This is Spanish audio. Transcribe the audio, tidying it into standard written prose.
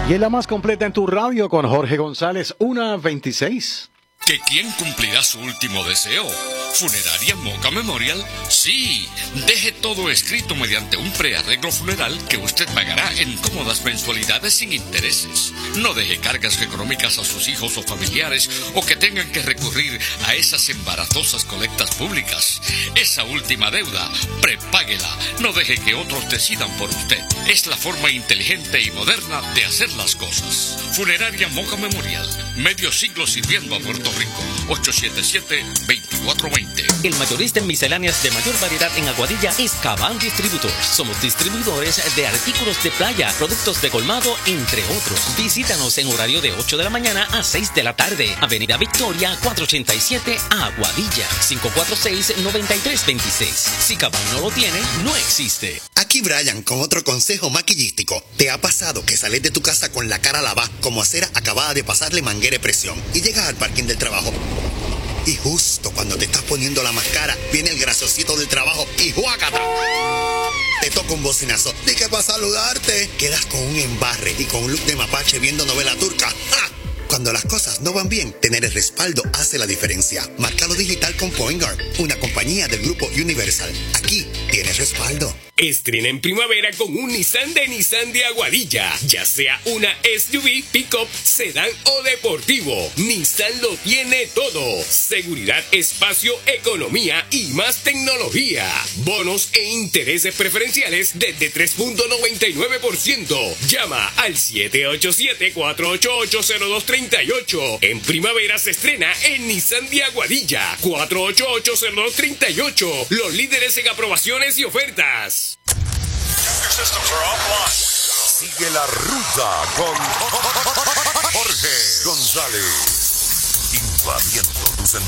Y es la más completa en tu radio con Jorge González, 1:26. ¿Que quién cumplirá su último deseo? ¿Funeraria Moca Memorial? Sí, deje todo escrito mediante un prearreglo funeral que usted pagará en cómodas mensualidades sin intereses. No deje cargas económicas a sus hijos o familiares o que tengan que recurrir a esas embarazosas colectas públicas. Esa última deuda, prepáguela. No deje que otros decidan por usted. Es la forma inteligente y moderna de hacer las cosas. Funeraria Moca Memorial. Medio siglo sirviendo a Puerto Rico. 877-2420. El mayorista en misceláneas de mayor variedad en Aguadilla es Cabán Distributor. Somos distribuidores de artículos de playa, productos de colmado, entre otros. Visítanos en horario de 8 de la mañana a 6 de la tarde. Avenida Victoria, 487, Aguadilla. 546-9326. Si Cabán no lo tiene, no existe. Aquí Brian con otro consejo maquillístico. ¿Te ha pasado que sales de tu casa con la cara lavada como cera acabada de pasarle manguera de presión y llegas al parking del trabajo? Y justo cuando te estás poniendo la máscara, viene el graciosito del trabajo y ¡juácata! Te toca un bocinazo. ¿De qué para saludarte? Quedas con un embarre y con un look de mapache viendo novela turca. ¡Ja! Cuando las cosas no van bien, tener el respaldo hace la diferencia. Márcalo digital con Point Guard, una compañía del grupo Universal. Aquí tienes respaldo. Estrena en primavera con un Nissan de Aguadilla. Ya sea una SUV, pick-up, sedán o deportivo. Nissan lo tiene todo. Seguridad, espacio, economía y más tecnología. Bonos e intereses preferenciales desde 3.99%. Llama al 787-488-0238. En primavera se estrena en Nissan de Aguadilla. 488-0238. Los líderes en aprobaciones y ofertas. Sigue la ruta con Jorge González, invadiendo tus sentidos.